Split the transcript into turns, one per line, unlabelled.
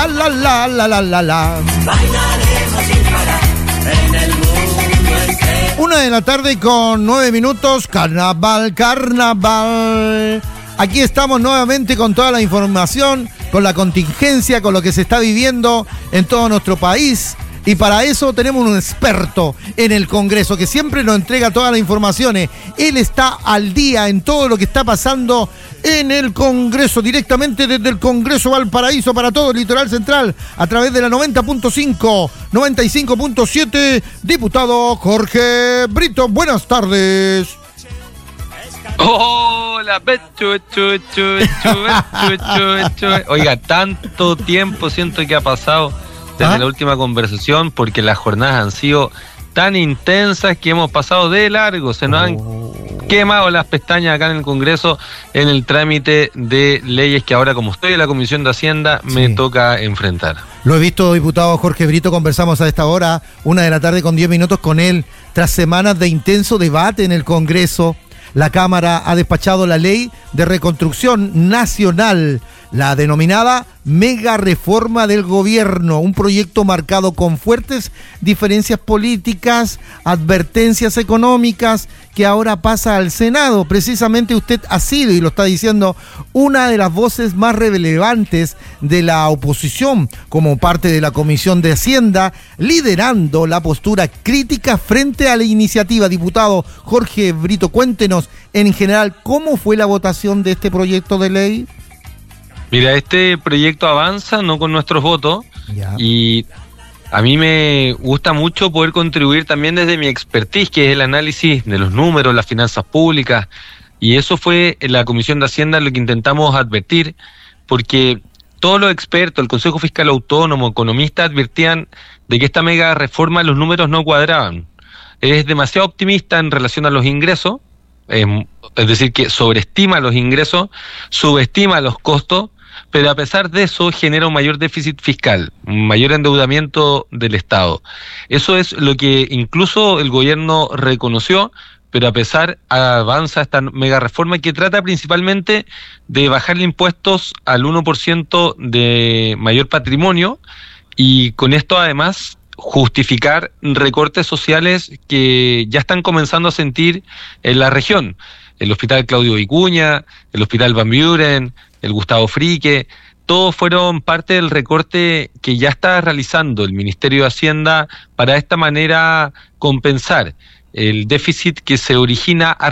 la la la la la la la.
Bailaremos sin parar en el mundo entero.
1:09 p.m. Carnaval, carnaval. Aquí estamos nuevamente con toda la información, con la contingencia, con lo que se está viviendo en todo nuestro país. Y para eso tenemos un experto en el Congreso que siempre nos entrega todas las informaciones. Él está al día en todo lo que está pasando en el Congreso, directamente desde el Congreso Valparaíso para todo el litoral central, a través de la 90.5, 95.7, diputado Jorge Brito. Buenas tardes.
Hola, Oiga, tanto tiempo siento que ha pasado desde la última conversación, porque las jornadas han sido tan intensas que hemos pasado de largo. Se nos han quemado las pestañas acá en el Congreso en el trámite de leyes que ahora, como estoy en la Comisión de Hacienda, me toca enfrentar.
Lo he visto, diputado Jorge Brito, conversamos a esta hora, 1:10 p.m. con él, tras semanas de intenso debate en el Congreso. La Cámara ha despachado la Ley de Reconstrucción Nacional, la denominada Mega Reforma del Gobierno, un proyecto marcado con fuertes diferencias políticas, advertencias económicas, que ahora pasa al Senado. Precisamente usted ha sido, y lo está diciendo, una de las voces más relevantes de la oposición, como parte de la Comisión de Hacienda, liderando la postura crítica frente a la iniciativa. Diputado Jorge Brito, cuéntenos en general cómo fue la votación de este proyecto de ley.
Mira, este proyecto avanza no con nuestros votos, y a mí me gusta mucho poder contribuir también desde mi expertise, que es el análisis de los números, las finanzas públicas, y eso fue en la Comisión de Hacienda lo que intentamos advertir, porque todos los expertos, el Consejo Fiscal Autónomo, economistas, advertían de que esta mega reforma, los números no cuadraban. Es demasiado optimista en relación a los ingresos, es decir, que sobreestima los ingresos, subestima los costos, pero a pesar de eso genera un mayor déficit fiscal, un mayor endeudamiento del Estado. Eso es lo que incluso el gobierno reconoció, pero a pesar avanza esta mega reforma que trata principalmente de bajarle impuestos al 1% de mayor patrimonio, y con esto además justificar recortes sociales que ya están comenzando a sentir en la región. El Hospital Claudio Vicuña, el Hospital Van Buren, el Gustavo Frique, todos fueron parte del recorte que ya está realizando el Ministerio de Hacienda para de esta manera compensar el déficit que se origina a